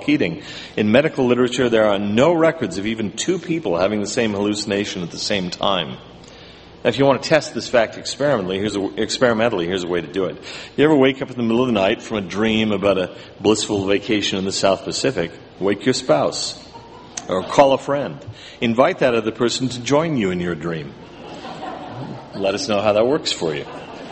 Keating. In medical literature, there are no records of even two people having the same hallucination at the same time. Now, if you want to test this fact experimentally, here's a way to do it. You ever wake up in the middle of the night from a dream about a blissful vacation in the South Pacific? Wake your spouse. Or call a friend. Invite that other person to join you in your dream. Let us know how that works for you.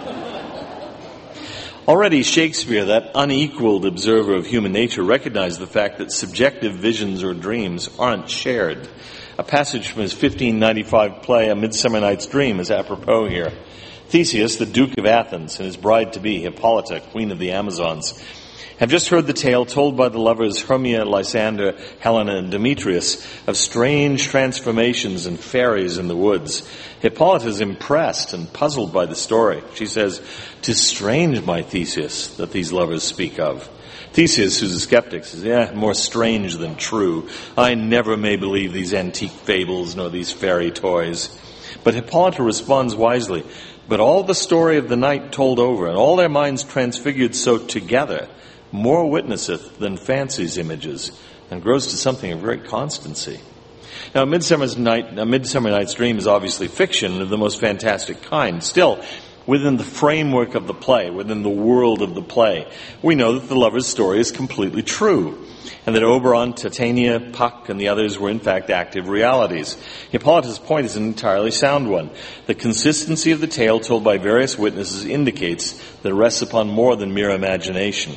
Already Shakespeare, that unequaled observer of human nature, recognized the fact that subjective visions or dreams aren't shared. A passage from his 1595 play, A Midsummer Night's Dream, is apropos here. Theseus, the Duke of Athens, and his bride-to-be, Hippolyta, Queen of the Amazons, have just heard the tale told by the lovers Hermia, Lysander, Helena, and Demetrius of strange transformations and fairies in the woods. Hippolyta is impressed and puzzled by the story. She says, "'Tis strange, my Theseus, that these lovers speak of." Theseus, who's a skeptic, says, more strange than true. I never may believe these antique fables nor these fairy toys. But Hippolyta responds wisely, "But all the story of the night told over, and all their minds transfigured so together, more witnesseth than fancy's images," and grows to something of great constancy. Now, A Midsummer Night's Dream is obviously fiction of the most fantastic kind. Still, within the framework of the play, within the world of the play, we know that the lover's story is completely true, and that Oberon, Titania, Puck, and the others were in fact active realities. Hippolyta's point is an entirely sound one. The consistency of the tale told by various witnesses indicates that it rests upon more than mere imagination.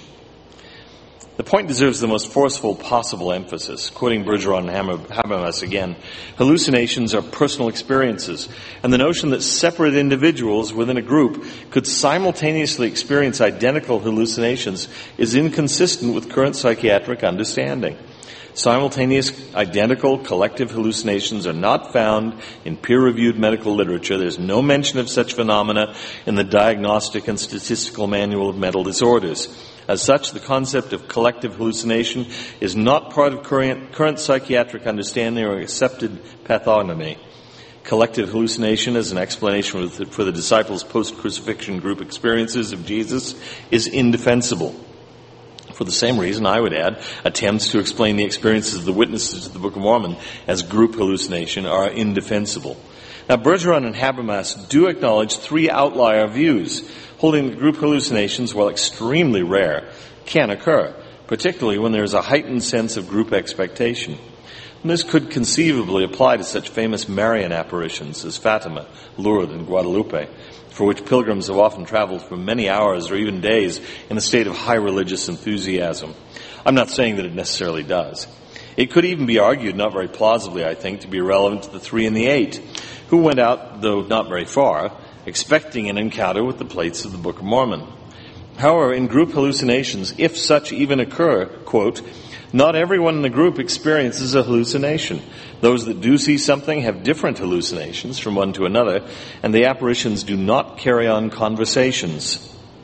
The point deserves the most forceful possible emphasis. Quoting Bergeron and Habermas again, hallucinations are personal experiences, and the notion that separate individuals within a group could simultaneously experience identical hallucinations is inconsistent with current psychiatric understanding. Simultaneous, identical, collective hallucinations are not found in peer-reviewed medical literature. There's no mention of such phenomena in the Diagnostic and Statistical Manual of Mental Disorders. As such, the concept of collective hallucination is not part of current psychiatric understanding or accepted pathognomy. Collective hallucination as an explanation for the disciples' post-crucifixion group experiences of Jesus is indefensible. For the same reason, I would add, attempts to explain the experiences of the witnesses of the Book of Mormon as group hallucination are indefensible. Now, Bergeron and Habermas do acknowledge three outlier views, holding that group hallucinations, while extremely rare, can occur, particularly when there is a heightened sense of group expectation. And this could conceivably apply to such famous Marian apparitions as Fatima, Lourdes, and Guadalupe, for which pilgrims have often traveled for many hours or even days in a state of high religious enthusiasm. I'm not saying that it necessarily does. It could even be argued, not very plausibly, I think, to be relevant to the 3 and the 8, who went out, though not very far, expecting an encounter with the plates of the Book of Mormon. However, in group hallucinations, if such even occur, quote, "Not everyone in the group experiences a hallucination. Those that do see something have different hallucinations from one to another, and the apparitions do not carry on conversations."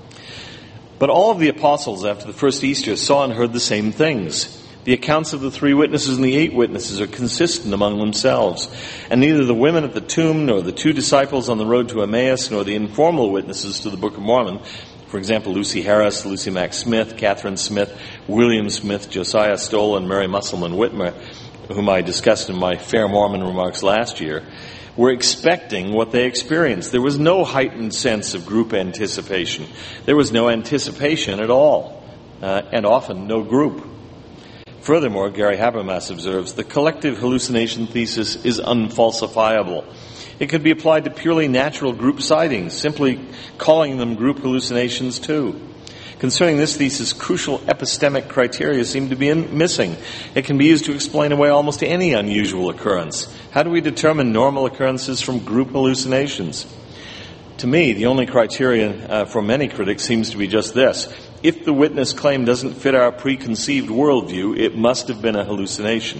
But all of the apostles after the first Easter saw and heard the same things. The accounts of the 3 witnesses and the 8 witnesses are consistent among themselves, and neither the women at the tomb, nor the 2 disciples on the road to Emmaus, nor the informal witnesses to the Book of Mormon, for example, Lucy Harris, Lucy Mack Smith, Catherine Smith, William Smith, Josiah Stoll, and Mary Musselman Whitmer, whom I discussed in my Fair Mormon remarks last year, were expecting what they experienced. There was no heightened sense of group anticipation. There was no anticipation at all, and often no group. Furthermore, Gary Habermas observes, the collective hallucination thesis is unfalsifiable. It could be applied to purely natural group sightings, simply calling them group hallucinations too. Concerning this thesis, crucial epistemic criteria seem to be missing. It can be used to explain away almost any unusual occurrence. How do we determine normal occurrences from group hallucinations? To me, the only criterion for many critics seems to be just this. If the witness claim doesn't fit our preconceived worldview, it must have been a hallucination.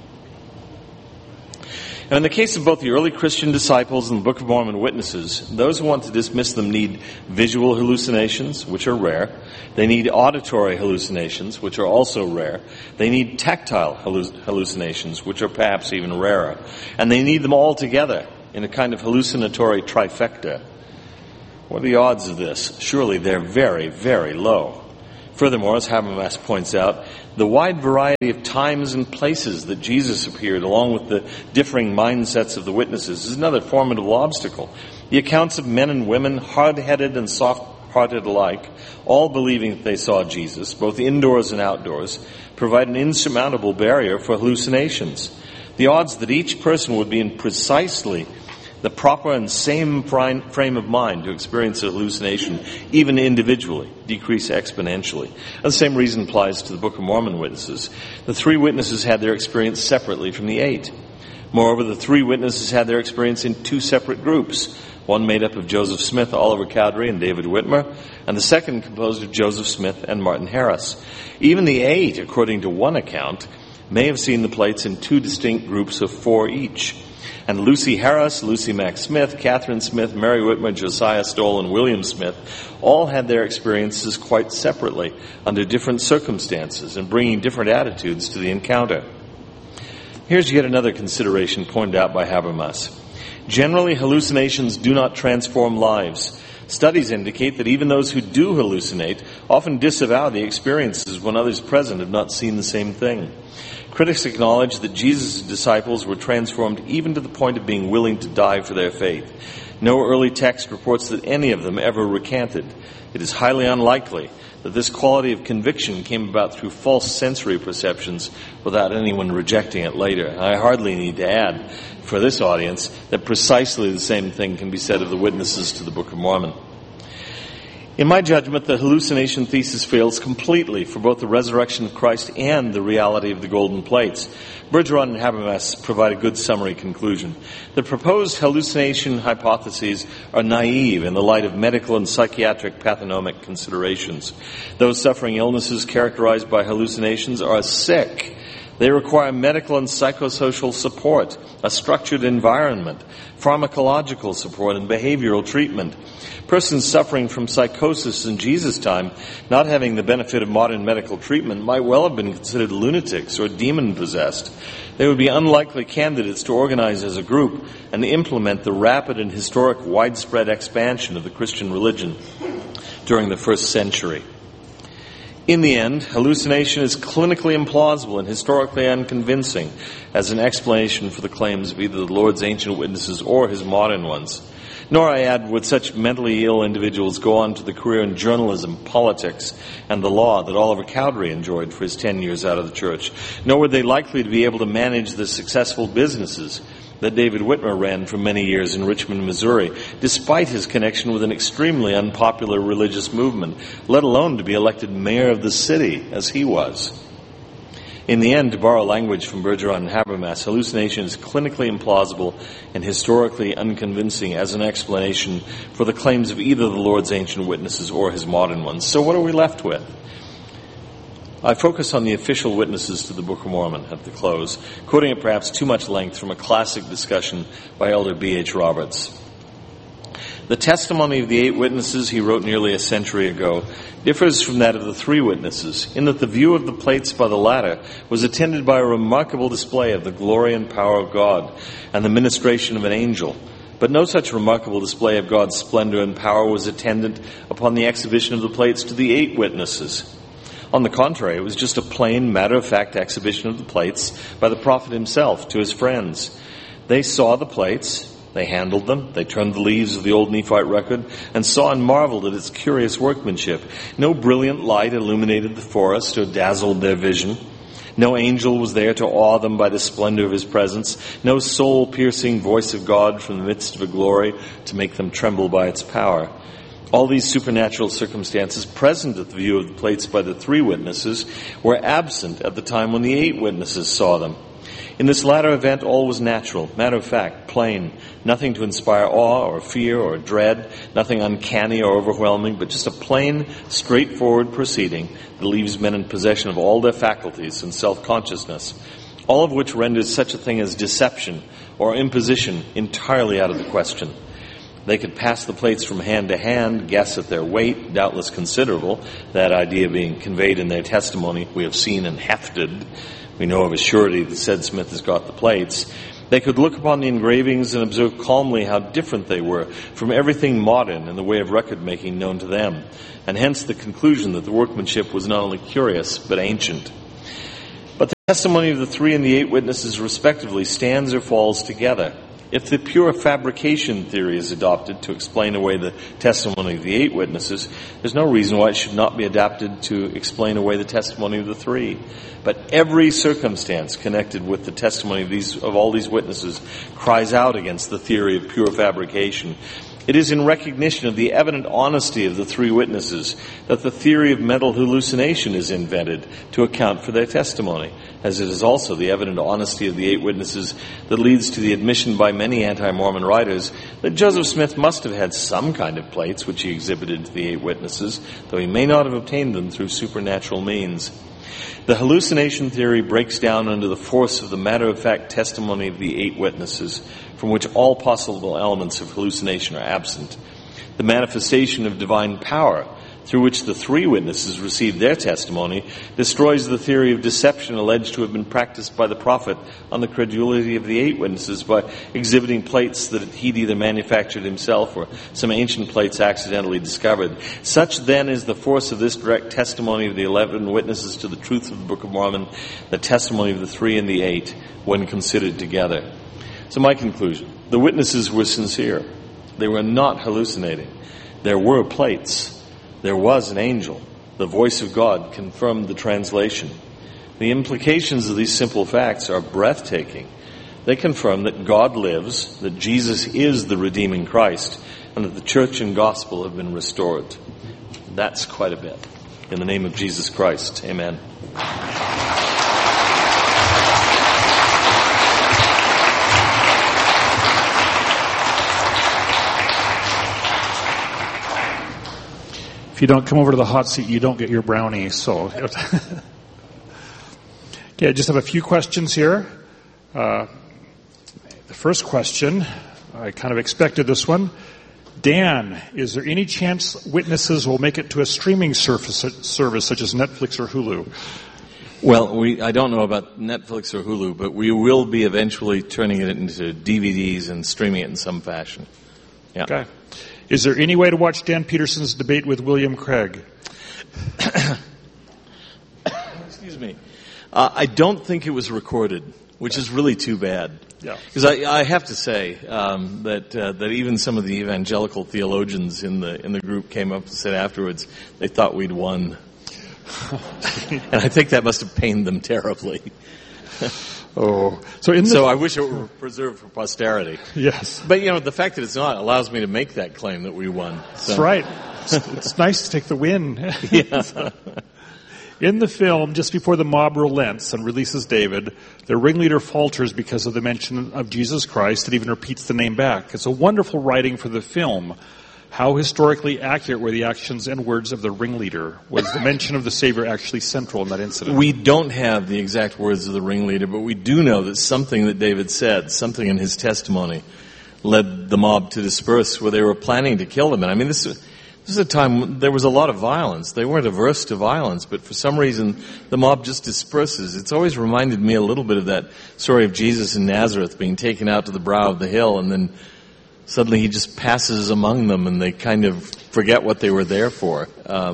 And in the case of both the early Christian disciples and the Book of Mormon witnesses, those who want to dismiss them need visual hallucinations, which are rare. They need auditory hallucinations, which are also rare. They need tactile hallucinations, which are perhaps even rarer. And they need them all together in a kind of hallucinatory trifecta. What are the odds of this? Surely they're very, very low. Furthermore, as Habermas points out, the wide variety of times and places that Jesus appeared, along with the differing mindsets of the witnesses, is another formidable obstacle. The accounts of men and women, hard-headed and soft-hearted alike, all believing that they saw Jesus, both indoors and outdoors, provide an insurmountable barrier for hallucinations. The odds that each person would be in precisely the proper and same frame of mind to experience a hallucination, even individually, decrease exponentially. And the same reason applies to the Book of Mormon witnesses. The 3 witnesses had their experience separately from the 8. Moreover, the 3 witnesses had their experience in 2 separate groups, one made up of Joseph Smith, Oliver Cowdery, and David Whitmer, and the second composed of Joseph Smith and Martin Harris. Even the 8, according to one account, may have seen the plates in 2 distinct groups of 4 each. And Lucy Harris, Lucy Mack Smith, Catherine Smith, Mary Whitmer, Josiah Stoll, and William Smith all had their experiences quite separately, under different circumstances, and bringing different attitudes to the encounter. Here's yet another consideration pointed out by Habermas. Generally, hallucinations do not transform lives. Studies indicate that even those who do hallucinate often disavow the experiences when others present have not seen the same thing. Critics acknowledge that Jesus' disciples were transformed even to the point of being willing to die for their faith. No early text reports that any of them ever recanted. It is highly unlikely that this quality of conviction came about through false sensory perceptions without anyone rejecting it later. I hardly need to add for this audience that precisely the same thing can be said of the witnesses to the Book of Mormon. In my judgment, the hallucination thesis fails completely for both the resurrection of Christ and the reality of the golden plates. Bergeron and Habermas provide a good summary conclusion. The proposed hallucination hypotheses are naive in the light of medical and psychiatric pathognomic considerations. Those suffering illnesses characterized by hallucinations are sick. They require medical and psychosocial support, a structured environment, pharmacological support, and behavioral treatment. Persons suffering from psychosis in Jesus' time, not having the benefit of modern medical treatment, might well have been considered lunatics or demon-possessed. They would be unlikely candidates to organize as a group and implement the rapid and historic widespread expansion of the Christian religion during the first century. In the end, hallucination is clinically implausible and historically unconvincing as an explanation for the claims of either the Lord's ancient witnesses or his modern ones. Nor, I add, would such mentally ill individuals go on to the career in journalism, politics, and the law that Oliver Cowdery enjoyed for his 10 years out of the church. Nor were they likely to be able to manage the successful businesses that David Whitmer ran for many years in Richmond, Missouri, despite his connection with an extremely unpopular religious movement, let alone to be elected mayor of the city, as he was. In the end, to borrow language from Bergeron and Habermas, hallucination is clinically implausible and historically unconvincing as an explanation for the claims of either the Lord's ancient witnesses or his modern ones. So what are we left with? I focus on the official witnesses to the Book of Mormon at the close, quoting at perhaps too much length from a classic discussion by Elder B.H. Roberts. The testimony of the 8 witnesses he wrote nearly a century ago differs from that of the 3 witnesses in that the view of the plates by the latter was attended by a remarkable display of the glory and power of God and the ministration of an angel. But no such remarkable display of God's splendor and power was attendant upon the exhibition of the plates to the 8 witnesses. On the contrary, it was just a plain, matter-of-fact exhibition of the plates by the prophet himself to his friends. They saw the plates. They handled them, they turned the leaves of the old Nephite record, and saw and marveled at its curious workmanship. No brilliant light illuminated the forest or dazzled their vision. No angel was there to awe them by the splendor of his presence. No soul-piercing voice of God from the midst of a glory to make them tremble by its power. All these supernatural circumstances present at the view of the plates by the 3 witnesses were absent at the time when the 8 witnesses saw them. In this latter event, all was natural, matter-of-fact, plain, nothing to inspire awe or fear or dread, nothing uncanny or overwhelming, but just a plain, straightforward proceeding that leaves men in possession of all their faculties and self-consciousness, all of which renders such a thing as deception or imposition entirely out of the question. They could pass the plates from hand to hand, guess at their weight, doubtless considerable, that idea being conveyed in their testimony, we have seen and hefted. We know of a surety that said Smith has got the plates. They could look upon the engravings and observe calmly how different they were from everything modern in the way of record-making known to them, and hence the conclusion that the workmanship was not only curious, but ancient. But the testimony of the 3 and the 8 witnesses respectively stands or falls together. If the pure fabrication theory is adopted to explain away the testimony of the 8 witnesses, there's no reason why it should not be adapted to explain away the testimony of the 3. But every circumstance connected with the testimony of all these witnesses cries out against the theory of pure fabrication. It is in recognition of the evident honesty of the 3 witnesses that the theory of mental hallucination is invented to account for their testimony, as it is also the evident honesty of the 8 witnesses that leads to the admission by many anti-Mormon writers that Joseph Smith must have had some kind of plates which he exhibited to the 8 witnesses, though he may not have obtained them through supernatural means. The hallucination theory breaks down under the force of the matter-of-fact testimony of the 8 witnesses, from which all possible elements of hallucination are absent. The manifestation of divine power, through which the 3 witnesses received their testimony, destroys the theory of deception alleged to have been practiced by the prophet on the credulity of the 8 witnesses by exhibiting plates that he'd either manufactured himself or some ancient plates accidentally discovered. Such then is the force of this direct testimony of the 11 witnesses to the truth of the Book of Mormon, the testimony of the 3 and the 8, when considered together. So my conclusion, the witnesses were sincere. They were not hallucinating. There were plates. There was an angel. The voice of God confirmed the translation. The implications of these simple facts are breathtaking. They confirm that God lives, that Jesus is the redeeming Christ, and that the church and gospel have been restored. That's quite a bit. In the name of Jesus Christ, amen. If you don't come over to the hot seat, you don't get your brownie. So, okay, I just have a few questions here. The first question, I kind of expected this one. Dan, is there any chance witnesses will make it to a streaming service such as Netflix or Hulu? Well, I don't know about Netflix or Hulu, but we will be eventually turning it into DVDs and streaming it in some fashion. Yeah. Okay. Is there any way to watch Dan Peterson's debate with William Craig? Excuse me. I don't think it was recorded, which is really too bad. Yeah. Because I have to say that even some of the evangelical theologians in the group came up and said afterwards they thought we'd won, and I think that must have pained them terribly. Oh, so I wish it were preserved for posterity. Yes, but the fact that it's not allows me to make that claim that we won. So. That's right. It's nice to take the win. Yeah. In the film, just before the mob relents and releases David, the ringleader falters because of the mention of Jesus Christ and even repeats the name back. It's a wonderful writing for the film. How historically accurate were the actions and words of the ringleader? Was the mention of the Savior actually central in that incident? We don't have the exact words of the ringleader, but we do know that something that David said, something in his testimony, led the mob to disperse where they were planning to kill him. And I mean, this is a time when there was a lot of violence. They weren't averse to violence, but for some reason the mob just disperses. It's always reminded me a little bit of that story of Jesus in Nazareth being taken out to the brow of the hill, and then suddenly he just passes among them and they kind of forget what they were there for.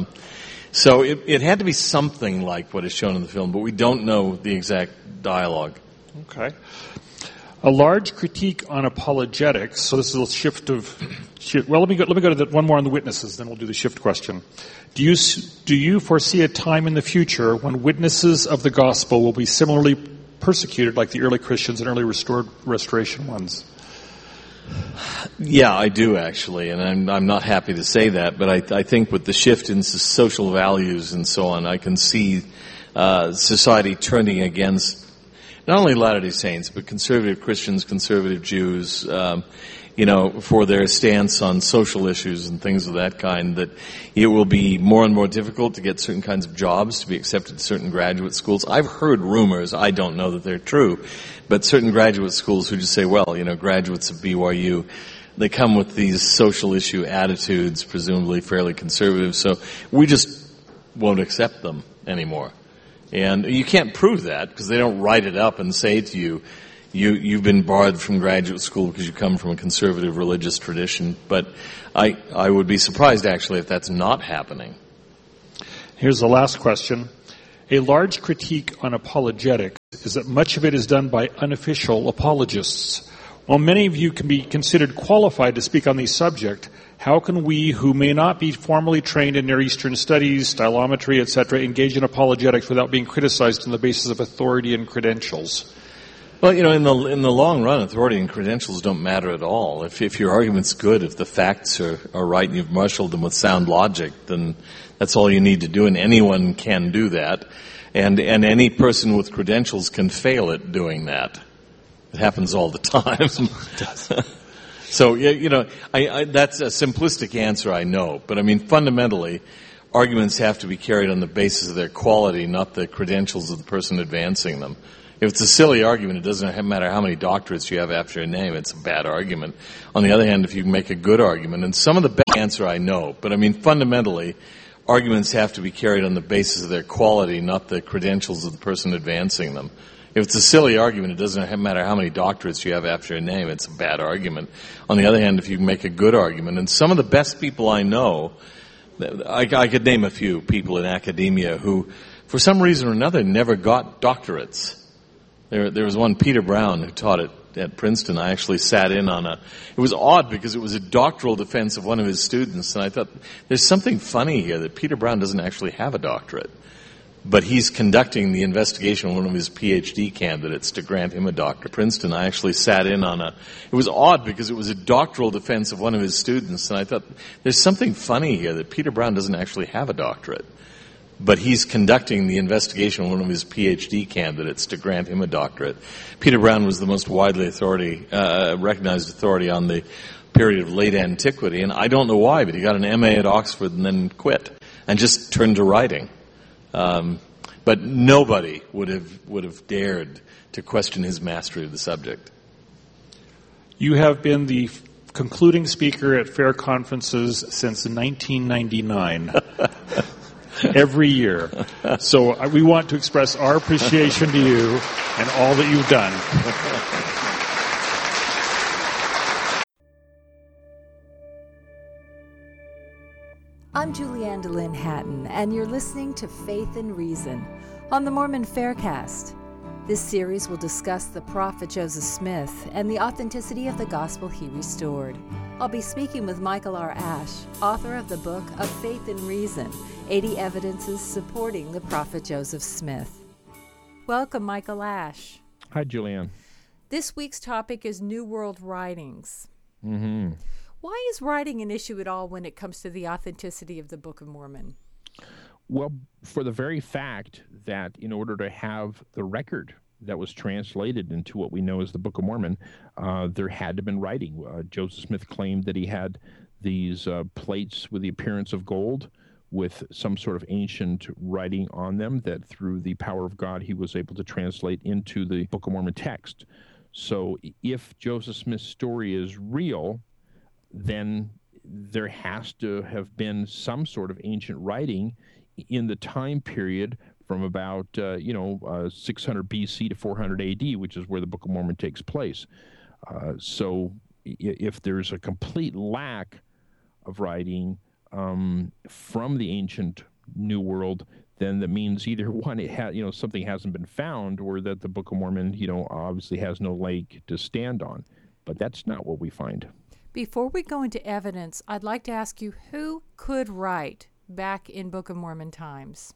So it had to be something like what is shown in the film, but we don't know the exact dialogue. Okay. A large critique on apologetics. So this is a shift. Well, let me go to one more on the witnesses, then we'll do the shift question. Do you foresee a time in the future when witnesses of the gospel will be similarly persecuted like the early Christians and early restoration ones? Yeah, I do actually, and I'm not happy to say that, but I think with the shift in social values and so on, I can see society turning against not only Latter-day Saints, but conservative Christians, conservative Jews, for their stance on social issues and things of that kind, that it will be more and more difficult to get certain kinds of jobs, to be accepted to certain graduate schools. I've heard rumors, I don't know that they're true, but certain graduate schools who just say, well, graduates of BYU, they come with these social issue attitudes, presumably fairly conservative, so we just won't accept them anymore. And you can't prove that because they don't write it up and say to you, you've been barred from graduate school because you come from a conservative religious tradition, but I would be surprised actually if that's not happening. Here's the last question. A large critique on apologetics is that much of it is done by unofficial apologists. While many of you can be considered qualified to speak on these subjects, how can we, who may not be formally trained in Near Eastern studies, stylometry, etc., engage in apologetics without being criticized on the basis of authority and credentials? Well, in the long run, authority and credentials don't matter at all. If your argument's good, if the facts are right and you've marshaled them with sound logic, then that's all you need to do, and anyone can do that. And any person with credentials can fail at doing that. It happens all the time. It does. So, that's a simplistic answer, I know. But I mean, fundamentally, arguments have to be carried on the basis of their quality, not the credentials of the person advancing them. If it's a silly argument, it doesn't matter how many doctorates you have after your name. It's a bad argument. On the other hand, if you make a good argument, and some of the best answer I know, but I mean, fundamentally, arguments have to be carried on the basis of their quality, not the credentials of the person advancing them. If it's a silly argument, it doesn't matter how many doctorates you have after your name. It's a bad argument. On the other hand, if you make a good argument, and some of the best people I know, I could name a few people in academia who, for some reason or another, never got doctorates. There was one, Peter Brown, who taught at Princeton. I actually sat in on it was odd because it was a doctoral defense of one of his students, and I thought, there's something funny here that Peter Brown doesn't actually have a doctorate. But he's conducting the investigation of one of his PhD candidates to grant him a doctorate. At Princeton, I actually sat in on it was odd because it was a doctoral defense of one of his students, and I thought, there's something funny here that Peter Brown doesn't actually have a doctorate. But he's conducting the investigation of one of his PhD candidates to grant him a doctorate. Peter Brown was the most widely recognized authority on the period of late antiquity, and I don't know why, but he got an MA at Oxford and then quit and just turned to writing. But nobody would have dared to question his mastery of the subject. You have been the concluding speaker at fair conferences since 1999. Every year. So we want to express our appreciation to you and all that you've done. I'm Julianne DeLynn Hatton, and you're listening to Faith and Reason on the Mormon Faircast. This series will discuss the prophet Joseph Smith and the authenticity of the gospel he restored. I'll be speaking with Michael R. Ash, author of the book of Faith and Reason, 80 Evidences Supporting the Prophet Joseph Smith. Welcome, Michael Ash. Hi, Julianne. This week's topic is New World writings. Mm-hmm. Why is writing an issue at all when it comes to the authenticity of the Book of Mormon? Well, for the very fact that in order to have the record that was translated into what we know as the Book of Mormon, there had to have been writing. Joseph Smith claimed that he had these plates with the appearance of gold with some sort of ancient writing on them that through the power of God he was able to translate into the Book of Mormon text. So if Joseph Smith's story is real, then there has to have been some sort of ancient writing in the time period from about 600 BC to 400 AD, which is where the Book of Mormon takes place. So if there's a complete lack of writing from the ancient New World, then that means either one, something hasn't been found, or that the Book of Mormon, obviously has no leg to stand on. But that's not what we find. Before we go into evidence, I'd like to ask you, who could write back in Book of Mormon times?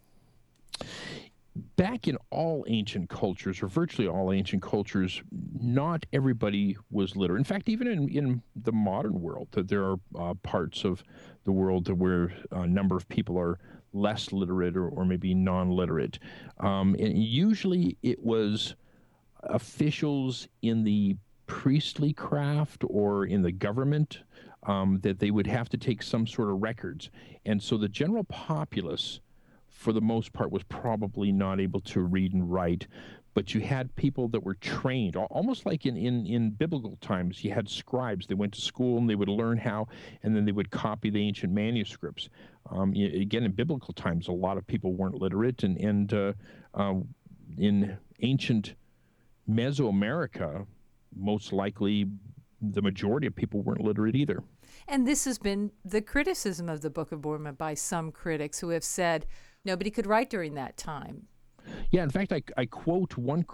Back in all ancient cultures, or virtually all ancient cultures, not everybody was literate. In fact, even in the modern world, that there are parts of the world where a number of people are less literate or maybe non-literate. And usually it was officials in the priestly craft or in the government that they would have to take some sort of records. And so the general populace, for the most part, was probably not able to read and write. But you had people that were trained, almost like in biblical times. You had scribes. They went to school and they would learn how, and then they would copy the ancient manuscripts. Again, in biblical times, a lot of people weren't literate. And in ancient Mesoamerica, most likely the majority of people weren't literate either. And this has been the criticism of the Book of Mormon by some critics who have said nobody could write during that time. Yeah, in fact, I quote one